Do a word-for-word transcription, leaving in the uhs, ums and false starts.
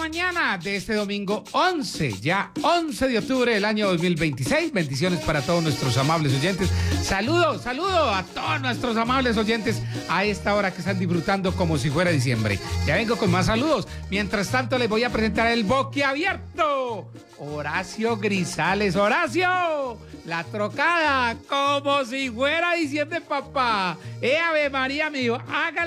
mañana de este domingo once, ya once de octubre del año dos mil veintiséis. Bendiciones para todos nuestros amables oyentes. Saludos, saludos a todos nuestros amables oyentes a esta hora que están disfrutando como si fuera diciembre. Ya vengo con más saludos. Mientras tanto les voy a presentar el boquiabierto. Horacio Grisales. Horacio, la trocada como si fuera diciembre, papá. Eh, Ave María, mío, hágale.